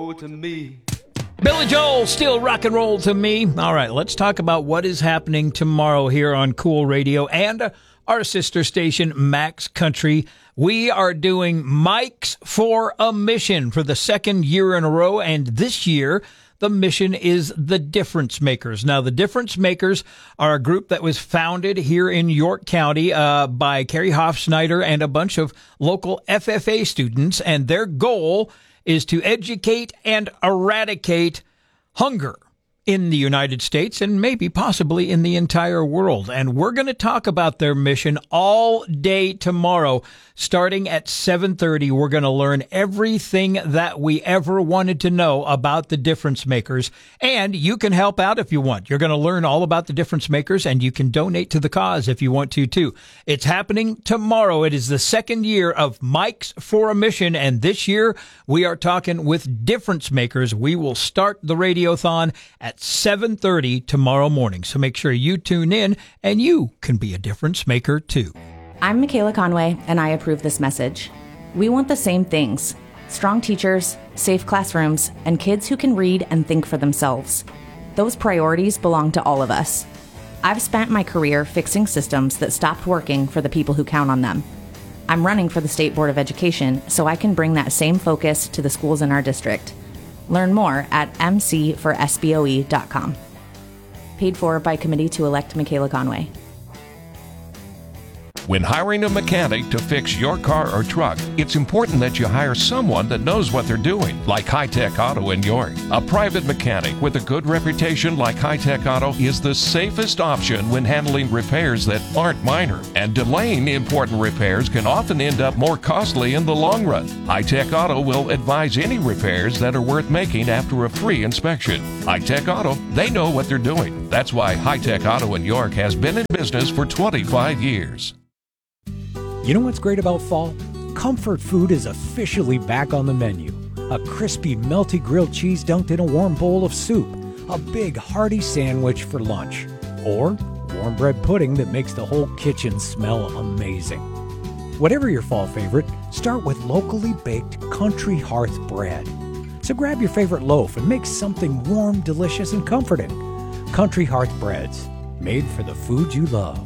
To me. Billy Joel, Still Rock and Roll to Me. All right, let's talk about what is happening tomorrow here on Cool Radio and our sister station, Max Country. We are doing Mics for a Mission for the second year in a row, and this year the mission is the Difference Makers. Now, the Difference Makers are a group that was founded here in York County by Carrie Hofsnyder and a bunch of local FFA students, and their goal is to educate and eradicate hunger in the United States and maybe possibly in the entire world. And we're going to talk about their mission all day tomorrow. Starting at 7:30, we're going to learn everything that we ever wanted to know about the Difference Makers. And you can help out if you want. You're going to learn all about the Difference Makers, and you can donate to the cause if you want to, too. It's happening tomorrow. It is the second year of Mics for a Mission, and this year we are talking with Difference Makers. We will start the Radiothon at 7:30 tomorrow morning. So make sure you tune in, and you can be a difference maker, too. I'm Michaela Conway, and I approve this message. We want the same things: strong teachers, safe classrooms, and kids who can read and think for themselves. Those priorities belong to all of us. I've spent my career fixing systems that stopped working for the people who count on them. I'm running for the State Board of Education so I can bring that same focus to the schools in our district. Learn more at mc4sboe.com. Paid for by Committee to Elect Michaela Conway. When hiring a mechanic to fix your car or truck, it's important that you hire someone that knows what they're doing, like High Tech Auto in York. A private mechanic with a good reputation like High Tech Auto is the safest option when handling repairs that aren't minor. And delaying important repairs can often end up more costly in the long run. High Tech Auto will advise any repairs that are worth making after a free inspection. High Tech Auto, they know what they're doing. That's why High Tech Auto in York has been in business for 25 years. You know what's great about fall? Comfort food is officially back on the menu. A crispy, melty grilled cheese dunked in a warm bowl of soup. A big, hearty sandwich for lunch. Or warm bread pudding that makes the whole kitchen smell amazing. Whatever your fall favorite, start with locally baked Country Hearth bread. So grab your favorite loaf and make something warm, delicious, and comforting. Country Hearth breads, made for the food you love.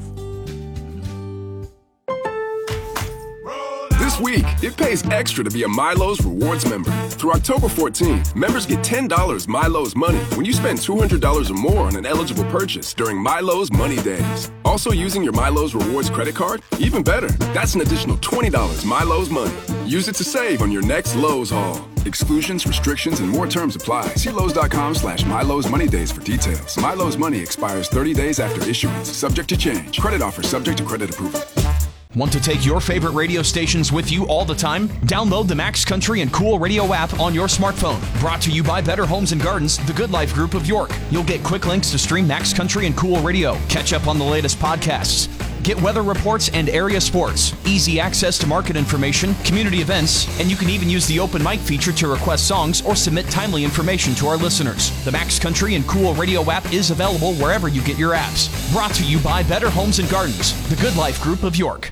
This week, it pays extra to be a Milo's Rewards member. Through October 14th, members get $10 Milo's Money when you spend $200 or more on an eligible purchase during Milo's Money Days. Also using your Milo's Rewards credit card? Even better, that's an additional $20 Milo's Money. Use it to save on your next Lowe's haul. Exclusions, restrictions, and more terms apply. See Lowe's.com/Milo's Money Days for details. Milo's Money expires 30 days after issuance. Subject to change. Credit offer subject to credit approval. Want to take your favorite radio stations with you all the time? Download the Max Country and Cool Radio app on your smartphone. Brought to you by Better Homes and Gardens, the Good Life Group of York. You'll get quick links to stream Max Country and Cool Radio, catch up on the latest podcasts, get weather reports and area sports, easy access to market information, community events, and you can even use the open mic feature to request songs or submit timely information to our listeners. The Max Country and Cool Radio app is available wherever you get your apps. Brought to you by Better Homes and Gardens, the Good Life Group of York.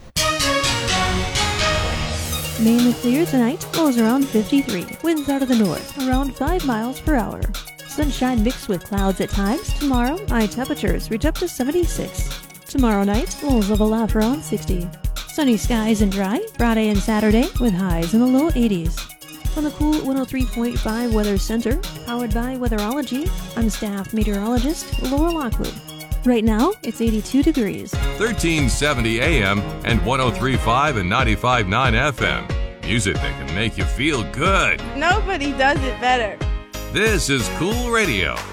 Mainly clear tonight, lows around 53. Winds out of the north, around 5 miles per hour. Sunshine mixed with clouds at times. Tomorrow, high temperatures reach up to 76. Tomorrow night, lows level off around 60. Sunny skies and dry, Friday and Saturday with highs in the low 80s. From the Cool 103.5 Weather Center, powered by Weatherology, I'm staff meteorologist Laura Lockwood. Right now, it's 82 degrees. 1370 AM and 103.5 and 95.9 FM. Music that can make you feel good. Nobody does it better. This is Cool Radio.